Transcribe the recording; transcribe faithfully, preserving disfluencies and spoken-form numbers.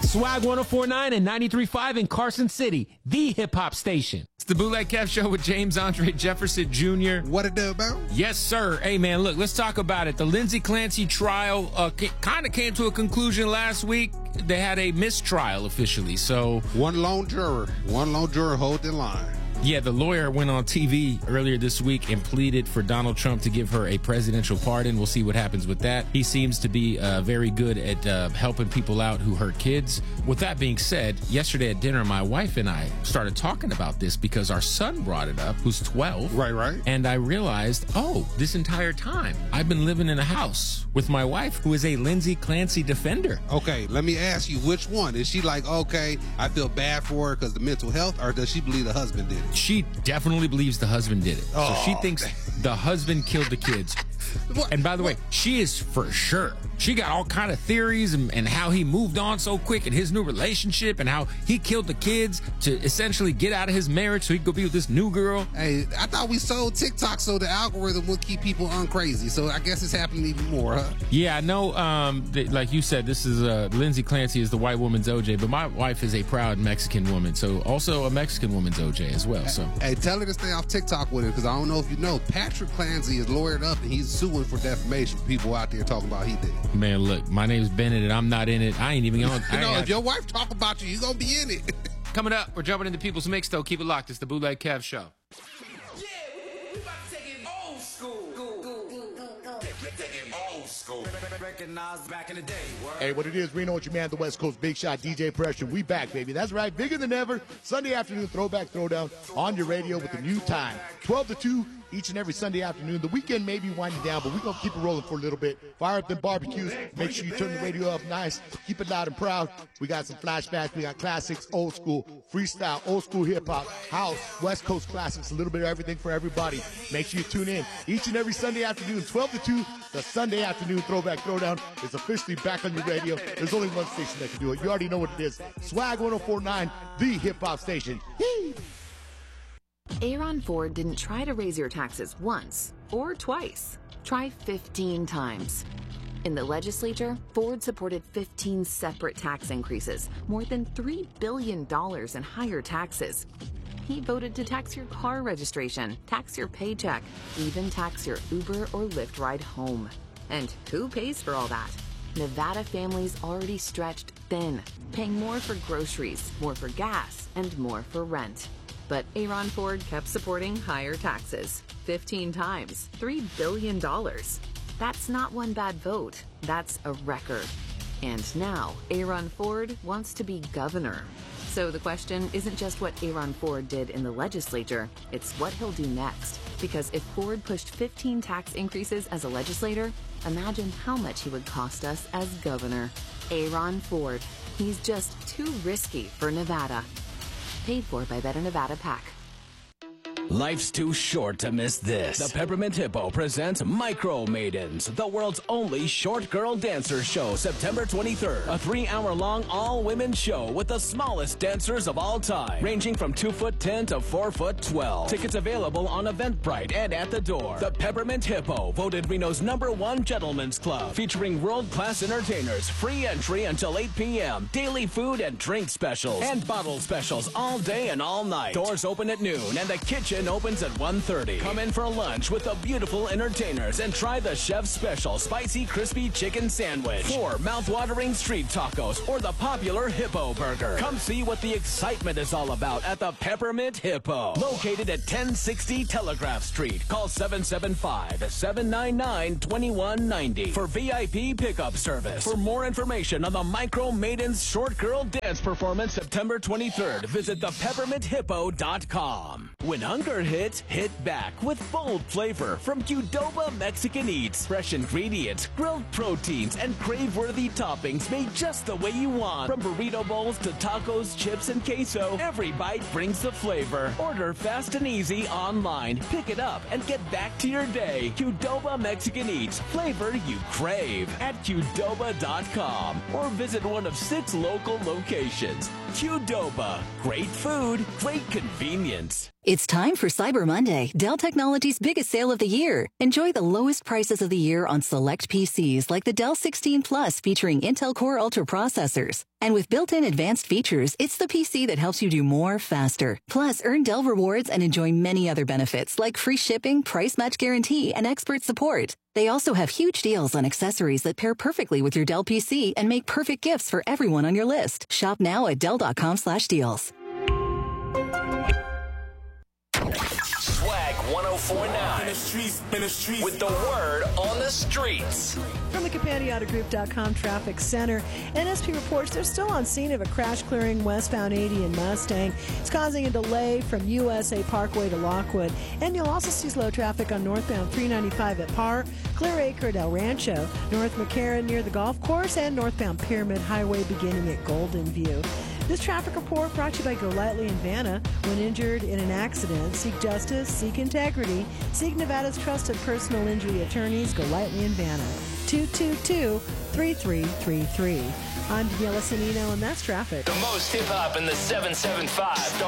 Swag one oh four point nine and ninety-three point five in Carson City, the hip-hop station. It's the Bootleg Kev Show with James Andre Jefferson Junior What it do, bro? Yes, sir. Hey, man, look, let's talk about it. The Lindsey Clancy trial uh, kind of came to a conclusion last week. They had a mistrial officially, so... One lone juror. One lone juror hold the line. Yeah, the lawyer went on T V earlier this week and pleaded for Donald Trump to give her a presidential pardon. We'll see what happens with that. He seems to be uh, very good at uh, helping people out who hurt kids. With that being said, yesterday at dinner, my wife and I started talking about this because our son brought it up, who's twelve. Right, right. And I realized, oh, this entire time, I've been living in a house with my wife, who is a Lindsey Clancy defender. Okay, let me ask you, which one? Is she like, okay, I feel bad for her because of the mental health, or does she believe the husband did it? She definitely believes the husband did it. Oh, so she thinks the husband killed the kids. What? And by the way, What? she is for sure. She got all kind of theories and, and how he moved on so quick in his new relationship and how he killed the kids to essentially get out of his marriage so he could go be with this new girl. Hey, I thought we sold TikTok so the algorithm would keep people uncrazy. So I guess it's happening even more, huh? Yeah, I know, um, that, like you said, this is uh, Lindsey Clancy is the white woman's O J, but my wife is a proud Mexican woman, so also a Mexican woman's O J as well. So, Hey, tell her to stay off TikTok with it, because I don't know if you know, Patrick Clancy is lawyered up and he's suing for defamation. People out there talking about he did it. man, look, my name's Bennett and I'm not in it. I ain't even on. You I know, ain't- if your wife talk about you, you gonna be in it. Coming up, we're jumping into People's Mix, though. Keep it locked. It's the Bootleg Kev Show. Yeah, we, we about to take it old school. Go, go, go, go, go. Take, take it old school. Recognize back in the day. Word. Hey, what it is, Reno, it's your man, the West Coast Big Shot, D J Pressure. We back, baby. That's right, bigger than ever. Sunday afternoon throwback throwdown on your radio with the new time. twelve to two each and every Sunday afternoon. The weekend may be winding down, but we're going to keep it rolling for a little bit. Fire up them barbecues. Make sure you turn the radio up nice. Keep it loud and proud. We got some flashbacks. We got classics, old school, freestyle, old school hip-hop, house, West Coast classics, a little bit of everything for everybody. Make sure you tune in each and every Sunday afternoon, twelve to two. The Sunday afternoon throwback throwdown is officially back on your radio. There's only one station that can do it. You already know what it is. Swag one oh four point nine, the hip-hop station. Yee! Aaron Ford didn't try to raise your taxes once or twice. Try fifteen times. In the legislature, Ford supported fifteen separate tax increases, more than three billion dollars in higher taxes. He voted to tax your car registration, tax your paycheck, even tax your Uber or Lyft ride home. And who pays for all that? Nevada families already stretched thin, paying more for groceries, more for gas, and more for rent. But Aaron Ford kept supporting higher taxes. fifteen times, three billion dollars. That's not one bad vote. That's a record. And now, Aaron Ford wants to be governor. So the question isn't just what Aaron Ford did in the legislature, it's what he'll do next. Because if Ford pushed fifteen tax increases as a legislator, imagine how much he would cost us as governor. Aaron Ford. He's just too risky for Nevada. Paid for by Better Nevada PAC. Life's too short to miss this. The Peppermint Hippo presents Micro Maidens, the world's only short girl dancer show, September twenty-third. A three-hour-long all-women show with the smallest dancers of all time, ranging from two foot ten to four foot twelve. Tickets available on Eventbrite and at the door. The Peppermint Hippo, voted Reno's number one gentlemen's club, featuring world-class entertainers, free entry until eight p.m., daily food and drink specials, and bottle specials all day and all night. Doors open at noon, and the kitchen opens at one thirty. Come in for lunch with the beautiful entertainers and try the chef's special spicy crispy chicken sandwich, or mouth-watering street tacos, or the popular Hippo Burger. Come see what the excitement is all about at the Peppermint Hippo, located at ten sixty Telegraph Street. Call seven seven five, seven nine nine, two one nine zero for V I P pickup service. For more information on the Micro Maidens Short Girl Dance Performance September twenty-third, visit the peppermint hippo dot com. When hunger hits, hit back with bold flavor from Qdoba Mexican Eats. Fresh ingredients, grilled proteins, and crave-worthy toppings made just the way you want. From burrito bowls to tacos, chips, and queso, every bite brings the flavor. Order fast and easy online. Pick it up and get back to your day. Qdoba Mexican Eats, flavor you crave at Qdoba dot com or visit one of six local locations. Qdoba, great food, great convenience. It's time for Cyber Monday, Dell Technologies' biggest sale of the year. Enjoy the lowest prices of the year on select P Cs like the Dell sixteen Plus featuring Intel Core Ultra processors. And with built-in advanced features, it's the P C that helps you do more faster. Plus, earn Dell rewards and enjoy many other benefits like free shipping, price match guarantee, and expert support. They also have huge deals on accessories that pair perfectly with your Dell P C and make perfect gifts for everyone on your list. Shop now at Dell.com slash deals. Swag ten forty-nine. In the streets, in the streets. With the word on the streets. From the Campani Auto Group dot com Traffic Center, N S P reports they're still on scene of a crash clearing westbound eighty in Mustang. It's causing a delay from U S A Parkway to Lockwood. And you'll also see slow traffic on northbound three ninety-five at Parr, Clearacre at El Rancho, North McCarran near the golf course, and northbound Pyramid Highway beginning at Golden View. This traffic report brought to you by Go Lightly and Vanna. When injured in an accident, seek justice, seek integrity, seek Nevada's trusted personal injury attorneys, Go Lightly and Vanna. two two two, three three three three. I'm Daniela Sanino, and that's traffic. The most hip-hop in the seven seven five.